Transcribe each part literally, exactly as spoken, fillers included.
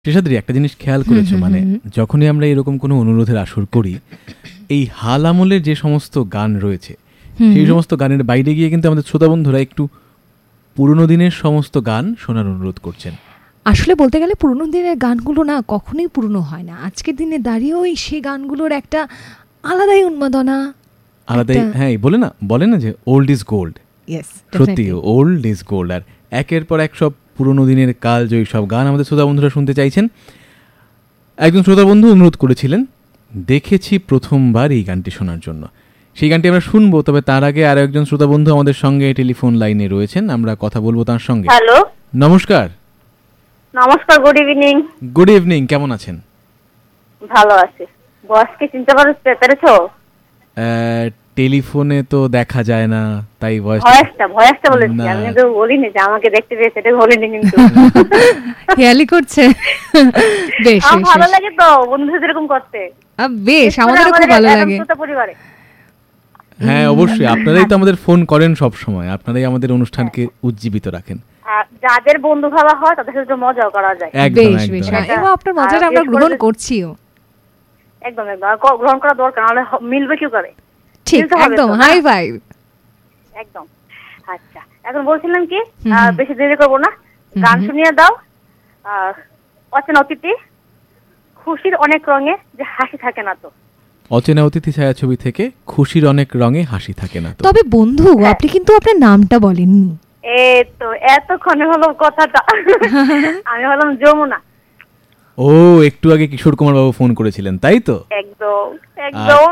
শেষাদ্রি, একটা জিনিস খেয়াল করেছো, মানে যখনই আমরা এরকম কোনো অনুরোধের আসর করি, এই হাল আমলের যে সমস্ত গান রয়েছে সেই সমস্ত গানের বাইরে গিয়ে কিন্তু আমাদের শ্রোতা বন্ধুরা একটু পুরনো দিনের সমস্ত গান শোনার অনুরোধ করছেন। আসলে বলতে গেলে পুরনো দিনের গানগুলো না কখনোই পুরনো হয় না। আজকের দিনে দাঁড়িয়েও সেই গানগুলোর একটা আলাদাই উন্মাদনা, আলাদাই, হ্যাঁ বলে না বলে না যে ওল্ড ইজ গোল্ড। সত্যি ওল্ড ইজ গোল্ড। আর একের পর এক সব পুরনো দিনের কালজয়ী সব গান আমাদের শ্রোতা বন্ধুরা শুনতে চাইছেন। একজন শ্রোতা বন্ধু অনুরোধ করেছিলেন দেখেছি প্রথমবার এই গানটি শোনার জন্য। সেই গানটি আমরা শুনবো, তবে তার আগে আরো একজন শ্রোতা বন্ধু আমাদের সঙ্গে টেলিফোন লাইনে রয়েছেন, আমরা কথা বলবো তার সঙ্গে। হ্যালো, নমস্কার। নমস্কার, গুড ইভিনিং। গুড ইভিনিং, কেমন আছেন? ভালো আছি। বসকে চিনতে পারতে পেরেছো? টেলিফোনে তো দেখা যায় না, তাই ভয়েস ভয়েসটা ভয়েসটা বলেছি, আমি তো বলিনি যে আমাকে দেখতে পেয়েছে, এটা বলিনি কিন্তু। হেয়ালি করছে। বেশ, আমার ভালো লাগে তো বন্ধুদের এরকম করতে। বেশ, আমাদেরও খুব ভালো লাগে। পরিবারে হ্যাঁ অবশ্যই, আপনারাই তো আমাদের ফোন করেন সব সময়, আপনারাই আমাদের অনুষ্ঠানকে উজ্জীবিত রাখেন। যাদের বন্ধু ভালো হয় তাদের সাথে মজাও করা যায়। বেশ বেশ, এবং আপনার মজাটা আমরা গ্রহণ করছিও। একদম একদম গ্রহণ করা দরকার, নাহলে মিলবে কি করে? ঠিক, একদম হাই ফাইভ। একদম। আচ্ছা, এখন বলছিলাম কি, বেশি দেরি করব না, গান শুনিয়ে দাও। অচেনা অতিথি, খুশির অনেক রঙে যে হাসি থাকে না তো। অচেনা অতিথি ছায়াছবি থেকে খুশির অনেক রঙে হাসি থাকে না তো। তবে বন্ধু, আপনি কিন্তু আপনার নামটা বলেননি। এই তো এতক্ষণে হলো কথাটা। আমি হলাম যমুনা। ও, একটু আগে কিশোর কুমার বাবু ফোন করেছিলেন, তাই তো? একদম একদম।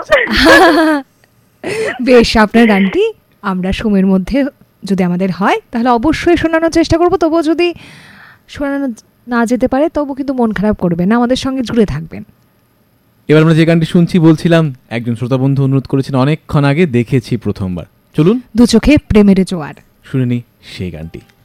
বেশ, আপনার গানটি আমরা সময়ের মধ্যে যদি আমাদের হয় তাহলে অবশ্যই শোনানোর চেষ্টা করব। তবুও যদি শোনানো না যেতে পারে তবু কিন্তু মন খারাপ করবেন না, আমাদের সঙ্গে জুড়ে থাকবেন। এবার আমরা যে গানটি শুনছি, বলছিলাম একজন শ্রোতা বন্ধু অনুরোধ করেছেন অনেকক্ষণ আগে দেখেছি প্রথমবার। চলুন দু চোখে প্রেমের জোয়ার শুনে নি সেই গানটি।